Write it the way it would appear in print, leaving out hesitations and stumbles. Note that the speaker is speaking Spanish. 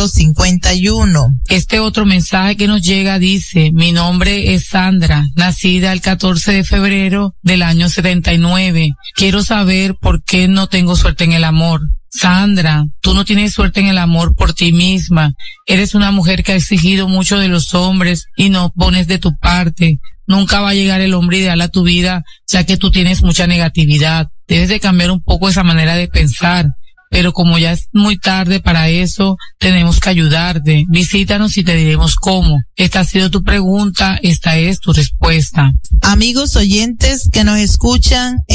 2451. Este otro mensaje que nos llega dice: mi nombre es Sandra, nacida el 14 de febrero del año 79. Quiero saber por qué no tengo suerte en el amor. Sandra, tú no tienes suerte en el amor por ti misma. Eres una mujer que ha exigido mucho de los hombres y no pones de tu parte. Nunca va a llegar el hombre ideal a tu vida, ya que tú tienes mucha negatividad. Debes de cambiar un poco esa manera de pensar. Pero como ya es muy tarde para eso, tenemos que ayudarte. Visítanos y te diremos cómo. Esta ha sido tu pregunta, esta es tu respuesta. Amigos oyentes que nos escuchan